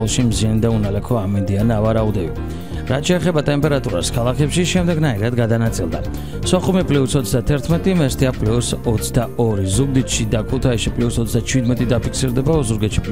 ში მზიანი და უნალექო ამინდიან ავარაუდები. რაც შეეხება ტემპერატურას ქალაქებში შემდეგნაირად გადანაწილდა. სოხუმი +21, მესტია +22, ზუგდიდში და ქუთაისში +27 დაფიქსირდება, ოზურგეთში